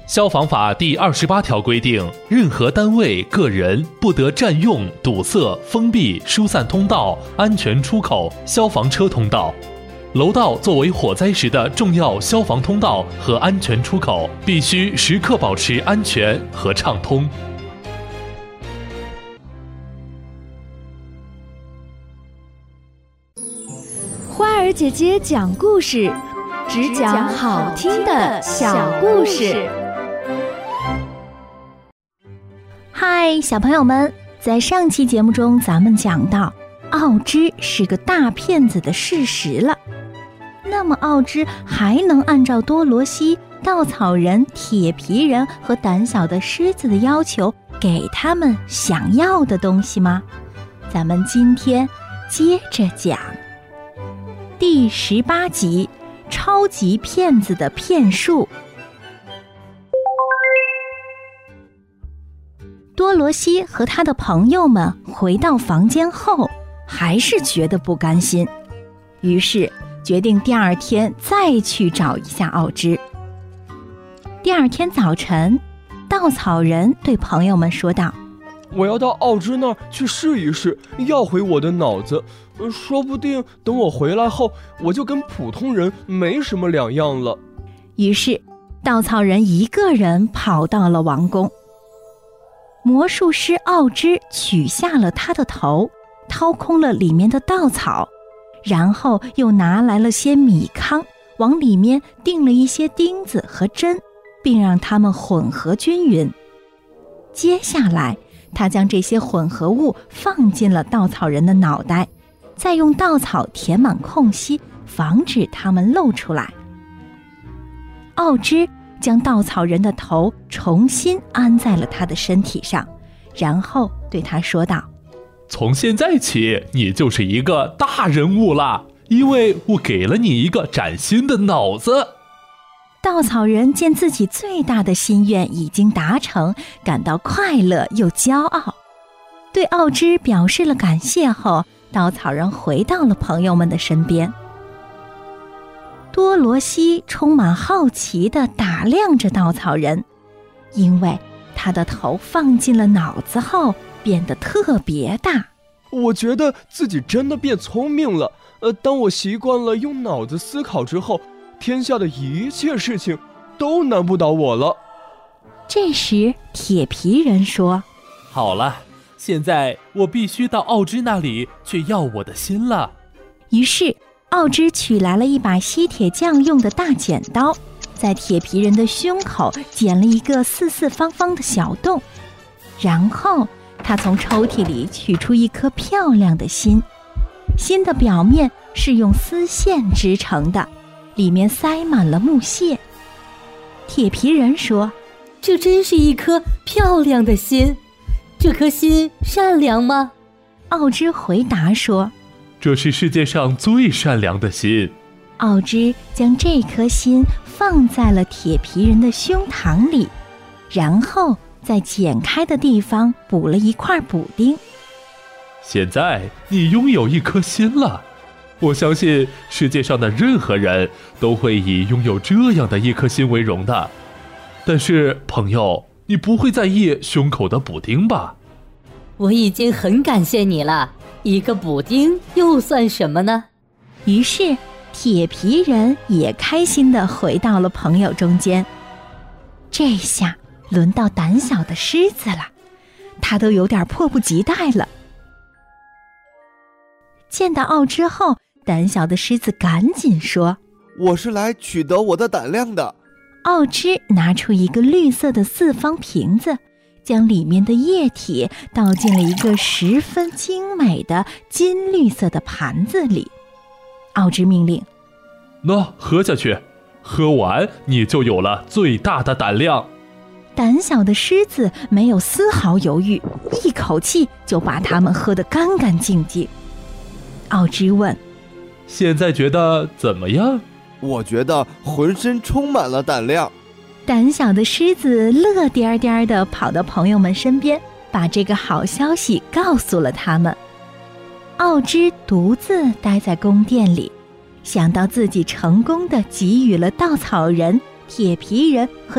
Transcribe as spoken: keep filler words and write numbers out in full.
消防法第二十八条规定，任何单位、个人不得占用、堵塞、封闭、疏散通道、安全出口、消防车通道。楼道作为火灾时的重要消防通道和安全出口，必须时刻保持安全和畅通。 花儿姐姐讲故事，只讲好听的小故事。 嗨，小朋友们，在上期节目中，咱们讲到奥芝是个大骗子的事实了。那么奥芝还能按照多罗西、稻草人、铁皮人和胆小的狮子的要求，给他们想要的东西吗？咱们今天接着讲第十八集，超级骗子的骗术。多罗西和他的朋友们回到房间后，还是觉得不甘心，于是决定第二天再去找一下奥芝。第二天早晨，稻草人对朋友们说道： 我要到奥芝那儿去试一试，要回我的脑子，说不定等我回来后，我就跟普通人没什么两样了。 于是稻草人一个人跑到了王宫。魔术师奥芝取下了他的头，掏空了里面的稻草，然后又拿来了些米糠，往里面钉了一些钉子和针，并让它们混合均匀。接下来他将这些混合物放进了稻草人的脑袋，再用稻草填满空隙，防止它们露出来。奥芝将稻草人的头重新安在了他的身体上，然后对他说道： 从现在起，你就是一个大人物了，因为我给了你一个崭新的脑子。 稻草人见自己最大的心愿已经达成，感到快乐又骄傲。对奥芝表示了感谢后，稻草人回到了朋友们的身边。多罗西充满好奇地打量着稻草人，因为他的头放进了脑子后变得特别大。 我觉得自己真的变聪明了。呃，当我习惯了用脑子思考之后，天下的一切事情都难不倒我了。 这时铁皮人说： 好了，现在我必须到奥芝那里去要我的心了。 于是奥芝取来了一把吸铁匠用的大剪刀，在铁皮人的胸口剪了一个四四方方的小洞，然后他从抽屉里取出一颗漂亮的心。心的表面是用丝线织成的，里面塞满了木屑。铁皮人说： 这真是一颗漂亮的心，这颗心善良吗？ 奥芝回答说： 这是世界上最善良的心。 奥芝将这颗心放在了铁皮人的胸膛里，然后在剪开的地方补了一块补丁。 现在你拥有一颗心了，我相信世界上的任何人都会以拥有这样的一颗心为荣的。但是朋友，你不会在意胸口的补丁吧？ 我已经很感谢你了，一个补丁又算什么呢？ 于是铁皮人也开心地回到了朋友中间。这下轮到胆小的狮子了，他都有点迫不及待了。见到奥芝后，胆小的狮子赶紧说： 我是来取得我的胆量的。 奥芝拿出一个绿色的四方瓶子，将里面的液体倒进了一个十分精美的金绿色的盘子里。奥芝命令： 那喝下去，喝完你就有了最大的胆量。 胆小的狮子没有丝毫犹豫，一口气就把它们喝得干干净净。奥芝问： 现在觉得怎么样？ 我觉得浑身充满了胆量。 胆小的狮子乐颠颠地跑到朋友们身边，把这个好消息告诉了他们。奥芝独自待在宫殿里，想到自己成功地给予了稻草人、铁皮人和